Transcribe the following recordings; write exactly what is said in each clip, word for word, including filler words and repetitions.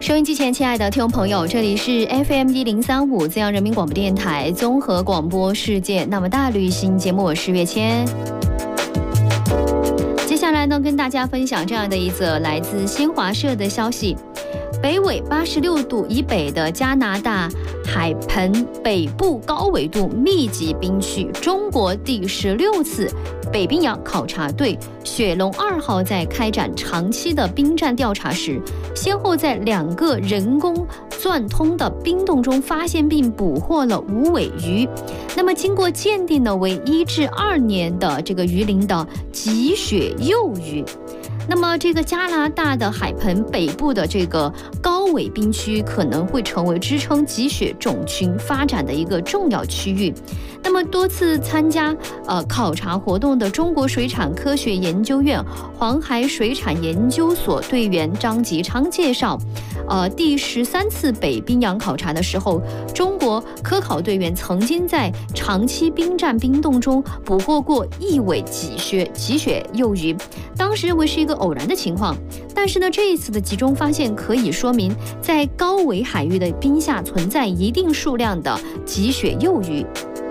收音机前亲爱的听众朋友，这里是 F M 一零三五资阳人民广播电台综合广播世界那么大旅行节目，我是月谦。接下来呢，跟大家分享这样的一则来自新华社的消息：北纬八十六度以北的加拿大海盆北部高纬度密集冰区，中国第十六次北冰洋考察队雪龙二号在开展长期的冰战调查时，先后在两个人工钻通的冰洞中发现并捕获了无尾鱼。那么经过鉴定呢，为一至二年的这个鱼龄的极雪幼鱼。那么这个加拿大的海盆北部的这个高纬冰区可能会成为支撑极雪种群发展的一个重要区域。那么多次参加呃考察活动的中国水产科学研究院黄海水产研究所队员张吉昌介绍，呃第十三次北冰洋考察的时候，中国科考队员曾经在长期冰战冰洞中捕获过一尾极雪极雪幼鱼，当时认为是一个偶然的情况，但是呢，这一次的集中发现可以说明在高纬海域的冰下存在一定数量的极雪幼鱼。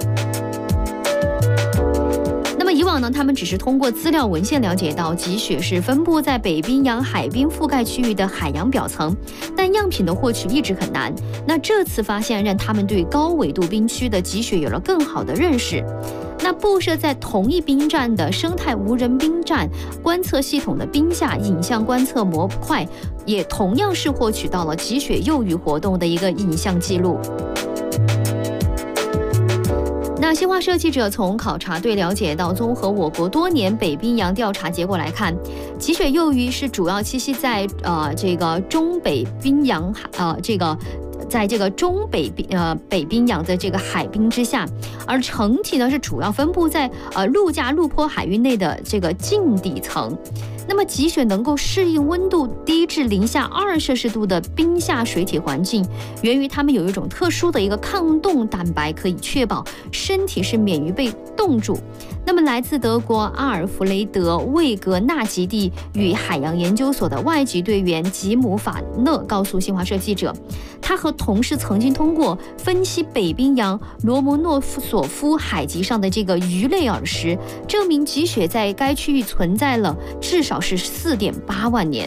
那么以往呢，他们只是通过资料文献了解到极雪是分布在北冰洋海冰覆盖区域的海洋表层，但样品的获取一直很难。那这次发现让他们对高纬度冰区的极雪有了更好的认识。那布设在同一冰站的生态无人冰站观测系统的冰下影像观测模块，也同样是获取到了极雪幼鱼活动的一个影像记录。那新华社记者从考察队了解到，综合我国多年北冰洋调查结果来看，极雪幼鱼是主要栖息在呃这个中北冰洋呃这个。在这个中北呃北冰洋的这个海冰之下，而成体呢是主要分布在呃陆架陆坡海域内的这个近底层。那么极雪能够适应温度低至零下二摄氏度的冰下水体环境，源于它们有一种特殊的一个抗冻蛋白，可以确保身体是免于被冻住。那么来自德国阿尔弗雷德魏格纳吉地与海洋研究所的外籍队员吉姆法讷告诉新华社记者，他和同事曾经通过分析北冰洋罗姆诺索夫海极上的这个鱼类耳石，证明极雪在该区域存在了至少是 四点八万年。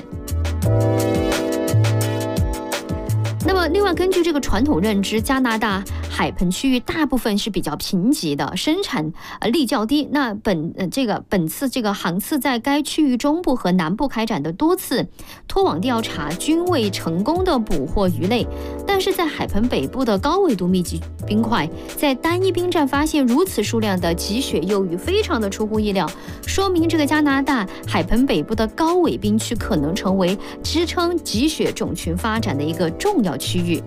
那么另外根据这个传统认知，加拿大海盆区域大部分是比较贫瘠的，生产力较低。那本呃这个本次这个航次在该区域中部和南部开展的多次拖网调查均未成功的捕获鱼类，但是在海盆北部的高纬度密集冰块，在单一冰站发现如此数量的极雪幼鱼，非常的出乎意料，说明这个加拿大海盆北部的高纬冰区可能成为支撑极雪种群发展的一个重要区域。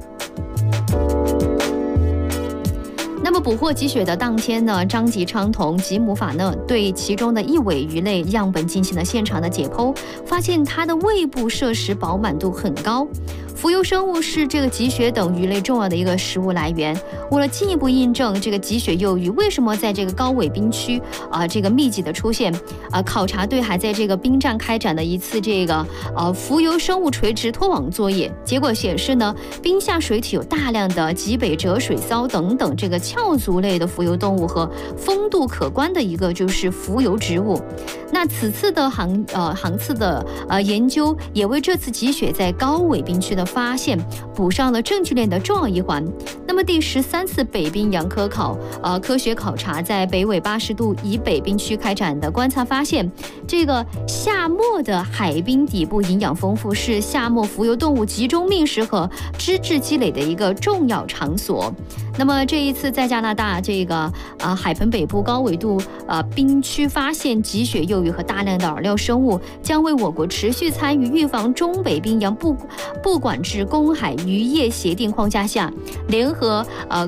那么捕获极雪的当天呢，张吉昌同吉姆法讷对其中的一尾鱼类样本进行了现场的解剖，发现它的胃部摄食饱满度很高。浮游生物是这个极雪等鱼类重要的一个食物来源。为了进一步印证这个极雪幼鱼为什么在这个高纬冰区啊、呃、这个密集的出现，啊、呃、考察队还在这个冰站开展了一次这个呃浮游生物垂直拖网作业，结果显示呢，冰下水体有大量的极北折水蚤等等这个壳足类的浮游动物和风度可观的一个就是浮游植物。那此次的航呃航次的呃研究也为这次极雪在高纬冰区的发现补上了证据链的重要一环。那么第十三次北冰洋科考呃科学考察在北纬八十度以北冰区开展的观察发现，这个夏末的海冰底部营养丰富，是夏末浮游动物集中觅食和脂质积累的一个重要场所。那么这一次在加拿大这个呃海盆北部高纬度呃冰区发现极雪幼鱼和大量的饵料生物，将为我国持续参与预防中北冰洋不不管制公海渔业协定框架下联合呃